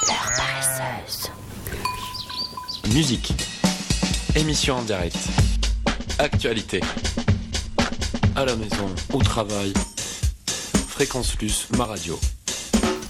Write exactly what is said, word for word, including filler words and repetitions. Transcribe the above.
L'heure paresseuse. Musique. Émission en direct. Actualité. À la maison, au travail. Fréquence Plus, ma radio.